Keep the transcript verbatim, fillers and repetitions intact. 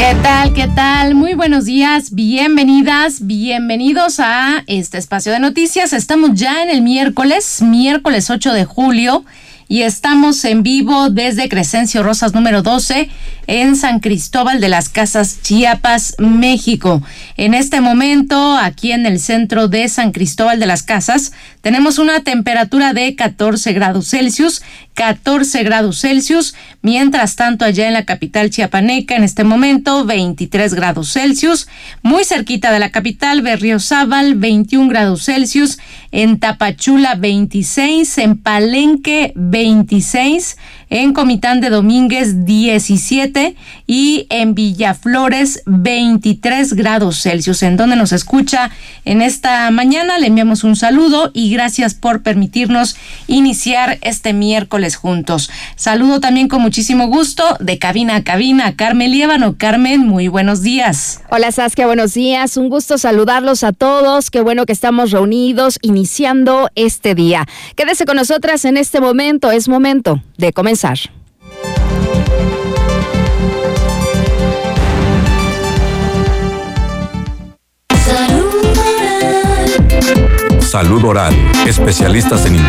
¿Qué tal? ¿Qué tal? Muy buenos días, bienvenidas, bienvenidos a este espacio de noticias. Estamos ya en el miércoles, miércoles ocho de julio, y estamos en vivo desde Crescencio Rosas número doce en San Cristóbal de las Casas, Chiapas, México. En este momento, aquí en el centro de San Cristóbal de las Casas, tenemos una temperatura de catorce grados Celsius, catorce grados Celsius, mientras tanto allá en la capital chiapaneca, en este momento, veintitrés grados Celsius, muy cerquita de la capital, Berriozábal, veintiún grados Celsius, en Tapachula, veintiséis, en Palenque, veintiséis, en Comitán de Domínguez, diecisiete, y en Villaflores, veintitrés grados Celsius. En donde nos escucha en esta mañana, le enviamos un saludo y gracias por permitirnos iniciar este miércoles juntos. Saludo también con muchísimo gusto de cabina a cabina a Carmen Liévano. Carmen, muy buenos días. Hola Saskia, buenos días. Un gusto saludarlos a todos. Qué bueno que estamos reunidos iniciando este día. Quédese con nosotras en este momento. Es momento de comenzar. Salud Oral. Especialistas en